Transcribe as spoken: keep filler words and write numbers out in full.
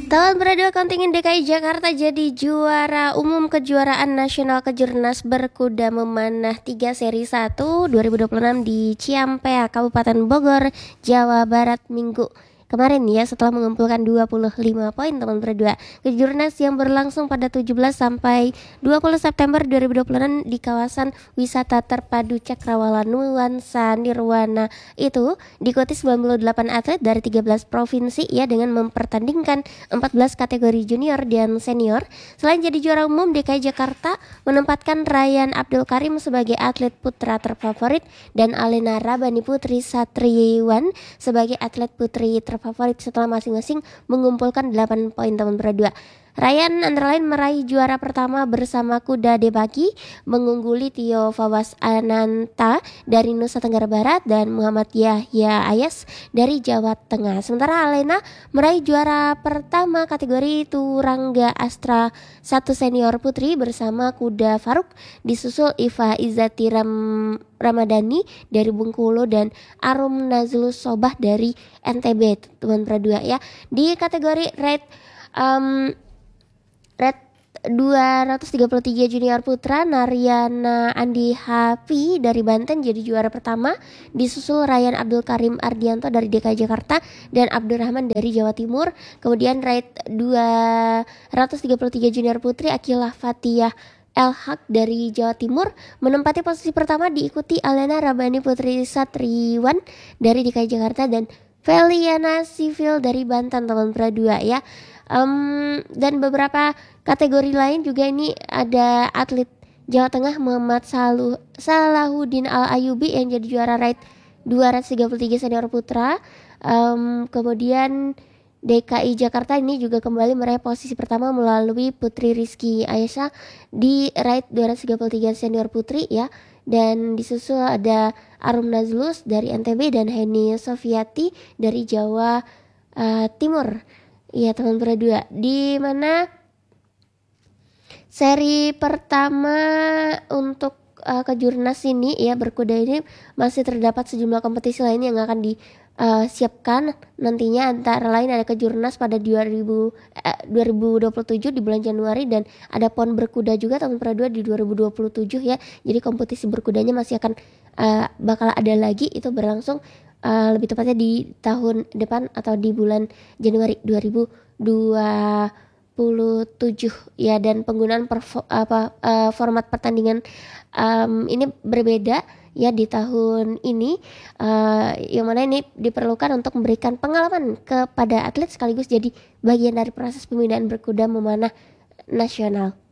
Tahun berdua kontingen D K I Jakarta jadi juara umum kejuaraan nasional kejurnas berkuda memanah tiga seri satu dua ribu dua puluh enam di Ciampea, Kabupaten Bogor, Jawa Barat Minggu kemarin ya, setelah mengumpulkan dua puluh lima poin teman berdua. Kejurnas yang berlangsung pada tujuh belas sampai dua puluh September dua ribu dua puluh enam di kawasan wisata terpadu Cakrawala Nuansa Nirwana itu diikuti sembilan puluh delapan atlet dari tiga belas provinsi ya, dengan mempertandingkan empat belas kategori junior dan senior. Selain jadi juara umum, D K I Jakarta menempatkan Ryan Abdul Karim sebagai atlet putra terfavorit dan Alena Rabani Putri Satriwan sebagai atlet putri terfavorit favorit setelah masing-masing mengumpulkan delapan poin teman berdua. Ryan antara lain meraih juara pertama bersama kuda Debaki, mengungguli Tio Fawas Ananta dari Nusa Tenggara Barat dan Muhammad Yahya Ayas dari Jawa Tengah. Sementara Alena meraih juara pertama kategori Turangga Astra satu senior putri bersama kuda Faruk, disusul Iva Izzati Ram Ramadhani dari Bengkulu dan Arum Nazlus Sobah dari N T B teman berdua ya. Di kategori red um, red dua ratus tiga puluh tiga junior putra, Naryana Andi Hafi dari Banten jadi juara pertama, disusul Ryan Abdul Karim Ardianto dari D K I Jakarta dan Abdurrahman dari Jawa Timur. Kemudian red dua ratus tiga puluh tiga junior putri, Akilah Fatiyah El-Haq dari Jawa Timur menempati posisi pertama, diikuti Alena Rabani Putri Satriwan dari D K I Jakarta dan Feliana Sivil dari Banten teman berdua ya. Um, dan beberapa kategori lain juga ini ada atlet Jawa Tengah Muhammad Saluh, Salahuddin Al-Ayubi yang jadi juara ride dua ratus tiga puluh tiga senior putra. Um, kemudian D K I Jakarta ini juga kembali meraih posisi pertama melalui Putri Rizky Aisyah di ride dua ratus tiga puluh tiga senior putri ya, dan disusul ada Arum Nazlus dari N T B dan Heni Sofiati dari Jawa uh, Timur ya teman berdua, di mana seri pertama untuk uh, kejurnas ini ya berkuda ini masih terdapat sejumlah kompetisi lain yang akan disiapkan uh, nantinya, antara lain ada kejurnas pada dua ribu, eh, dua ribu dua puluh tujuh di bulan Januari, dan ada pon berkuda juga teman berdua di dua ribu dua puluh tujuh ya. Jadi kompetisi berkudanya masih akan uh, bakal ada lagi, itu berlangsung Uh, lebih tepatnya di tahun depan atau di bulan Januari dua ribu dua puluh tujuh ya. Dan penggunaan perfo- apa, uh, format pertandingan um, ini berbeda ya di tahun ini, uh, yang mana ini diperlukan untuk memberikan pengalaman kepada atlet sekaligus jadi bagian dari proses pembinaan berkuda memanah nasional.